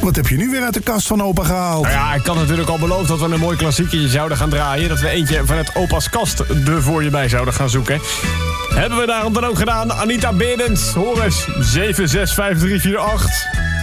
Wat heb je nu weer uit de kast van opa gehaald? Nou ja, ik had natuurlijk al beloofd dat we een mooi klassiekje zouden gaan draaien. Dat we eentje vanuit opa's kast er voor je bij zouden gaan zoeken. Hebben we daarom dan ook gedaan. Anita Berends, hoor eens, 765348.